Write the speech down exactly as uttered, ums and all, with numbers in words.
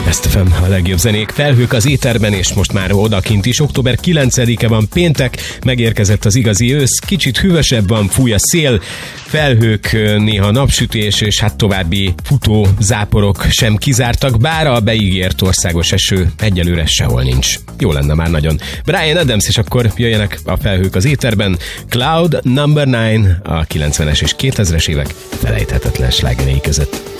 Best ef em, a legjobb zenék, felhők az éterben, és most már odakint is. október kilencedike van, péntek, megérkezett az igazi ősz, kicsit hűvösebb van, fúj a szél, felhők, néha napsütés, és hát további futó záporok sem kizártak, bár a beígért országos eső egyelőre sehol nincs. Jó lenne már nagyon. Bryan Adams, és akkor jöjjenek a felhők az éterben. Cloud number nine, a kilencvenes és kétezres évek felejthetetlen slágerei között.